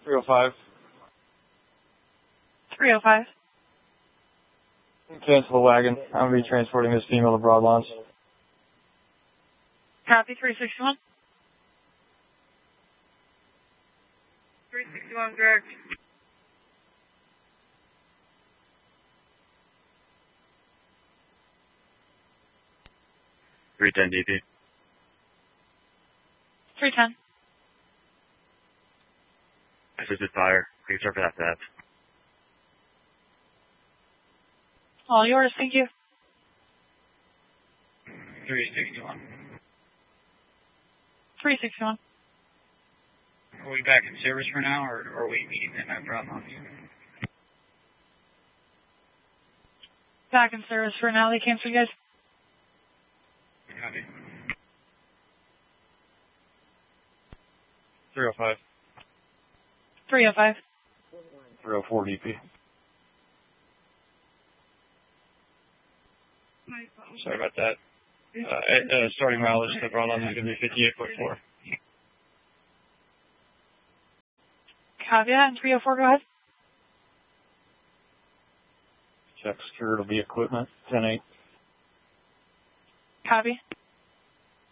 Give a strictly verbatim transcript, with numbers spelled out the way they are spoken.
three oh five. three oh five. Cancel the wagon. I'm going to be transporting this female to Broadlawns. Copy, three sixty-one. three sixty-one, direct. three ten D P. three ten. Assisted fire. Please start for that theft. All yours, thank you. three sixty-one. three sixty-one. Are we back in service for now, or, or are we meeting them at Broadlawns? Back in service for now. They canceled, guys. Copy. three oh five. three oh five. three oh four D P. Sorry about that. Uh, uh, starting mileage to Broadlawns is going to be fifty-eight point four. Copy that, and three oh four, go ahead. Check secured will be equipment, ten eight. Copy.